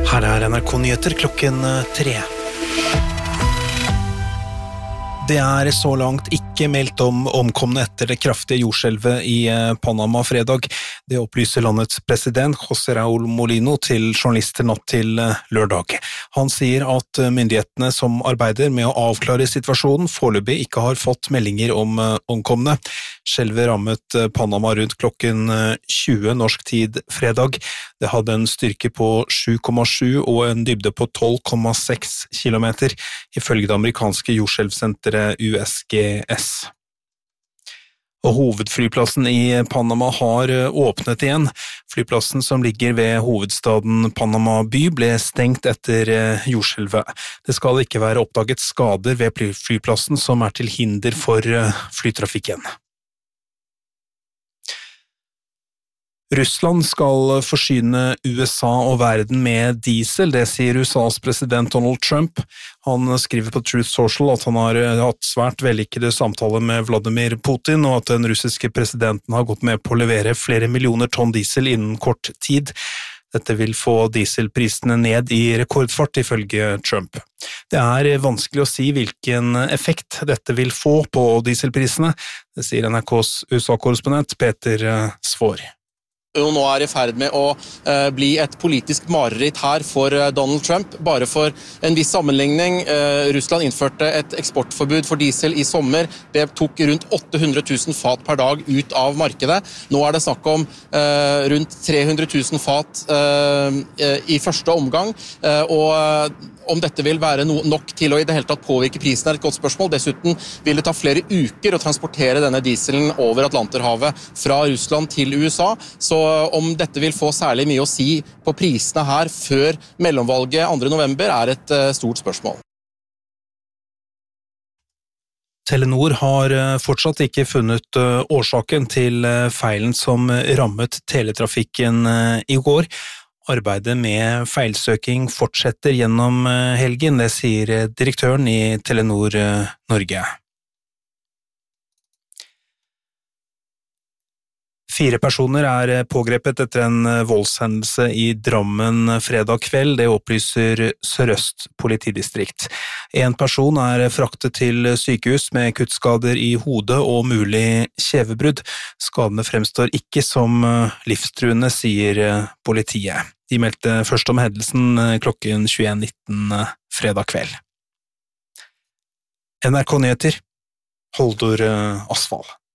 Her NRK Nyheter klokken 3. Det så langt ikke meldt om omkomne etter det kraftige jordskjelvet i Panama fredag. Det opplyser landets president José Raúl Mulino til journalister natt til lørdag. Han sier at myndighetene som arbeider med å avklare situasjonen foreløpig ikke har fått meldinger om omkomne. Skjelvet rammet Panama rundt klokken 20 norsk tid fredag. Det hadde en styrke på 7,7 og en dybde på 12,6 kilometer, ifølge det amerikanske jordskjelvsenteret USGS. Og hovedflyplassen i Panama har åpnet igjen. Flyplassen som ligger ved hovedstaden Panama by ble stengt etter jordskjelvet. Det skal ikke være oppdaget skader ved flyplassen som til hinder for flytrafikken. Russland skal forsyne USA og verden med diesel, det sier USAs president Donald Trump. Han skriver på Truth Social at han har hatt svært vellykkede samtaler med Vladimir Putin, og at den russiske presidenten har gått med på å levere flere millioner tonn diesel innen kort tid. Dette vil få dieselprisene ned i rekordfart, ifølge Trump. Det vanskelig å si hvilken effekt dette vil få på dieselprisene, det sier NRKs USA-korrespondent Peter Svår. Nå I ferd med å bli et politisk mareritt her for Donald Trump. Bare for en viss sammenligning, Russland innførte et eksportforbud for diesel I sommer. Det tok rundt 800 000 fat per dag ut av markedet. Nå det snakk om rundt 300 000 fat I første omgang, og om dette vil være nok til å I det hele tatt påvirke prisen et godt spørsmål. Dessuten vil det ta flere uker å transportere denne dieselen over Atlanterhavet fra Russland til USA, så om dette vil få særlig mye å si på prisene her før mellomvalget 2. november et stort spørsmål. Telenor har fortsatt ikke funnet årsaken til feilen som rammet teletrafikken I går. Arbeidet med feilsøking fortsetter gjennom helgen, det sier direktøren I Telenor Norge. 4 personer pågrepet etter en voldshendelse I Drammen fredag kveld, det opplyser Sør-Øst politidistrikt. En person fraktet til sykehus med kuttskader I hodet og mulig kjevebrudd. Skadene fremstår ikke som livstruende, sier politiet. De meldte først om hendelsen klokken 21:19 fredag kveld. NRK Nyheter, Holdor Asfald.